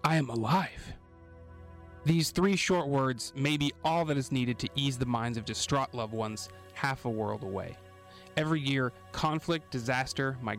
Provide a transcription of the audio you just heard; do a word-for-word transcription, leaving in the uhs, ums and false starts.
I am alive. These three short words may be all that is needed to ease the minds of distraught loved ones half a world away. Every year, conflict, disaster, migration,